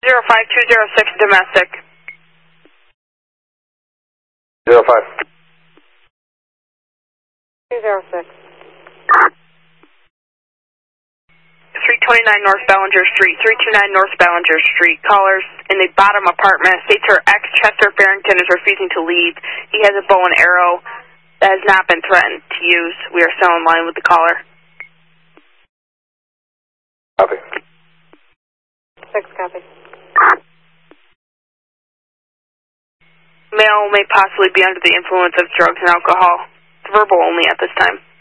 05206 domestic. 05. 206. 329 North Ballinger Street, 329 North Ballinger Street. Callers in the bottom apartment states her ex, Chester Farrington, is refusing to leave. He has a bow and arrow that has not been threatened to use. We are still in line with the caller. Copy. 6 copy. Male may possibly be under the influence of drugs and alcohol. It's verbal only at this time.